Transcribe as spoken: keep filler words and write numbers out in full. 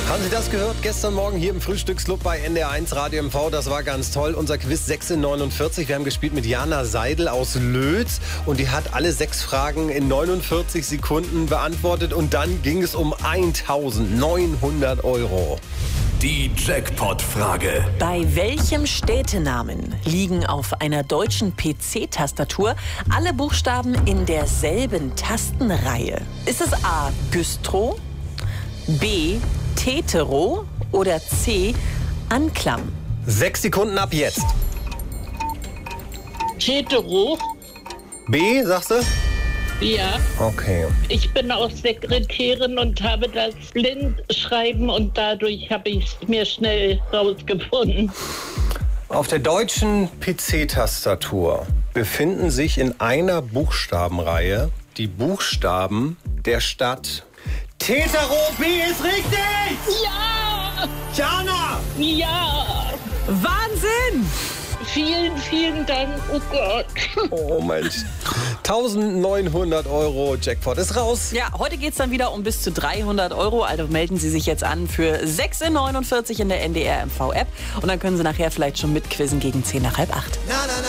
Haben Sie das gehört? Gestern Morgen hier im Frühstücksclub bei N D R eins Radio M V. Das war ganz toll. Unser Quiz sechs in neunundvierzig. Wir haben gespielt mit Jana Seidel aus Lötz. Und die hat alle sechs Fragen in neunundvierzig Sekunden beantwortet. Und dann ging es um eintausendneunhundert Euro. Die Jackpot-Frage. Bei welchem Städtenamen liegen auf einer deutschen P C-Tastatur alle Buchstaben in derselben Tastenreihe? Ist es A. Güstrow, B. Tetero oder C. Anklam? Sechs Sekunden ab jetzt. Tetero. B, sagst du? Ja. Okay. Ich bin auch Sekretärin und habe das Blindschreiben und dadurch habe ich es mir schnell rausgefunden. Auf der deutschen P C-Tastatur befinden sich in einer Buchstabenreihe die Buchstaben der Stadt Tetero. B ist richtig! Ja! Jana! Ja! Wahnsinn! Vielen, vielen Dank. Oh Gott. Oh Mensch. eintausendneunhundert Euro Jackpot ist raus. Ja, heute geht's dann wieder um bis zu dreihundert Euro. Also melden Sie sich jetzt an für sechs in neunundvierzig in der N D R M V App. Und dann können Sie nachher vielleicht schon mitquizzen gegen zehn nach halb acht. Na, na, na.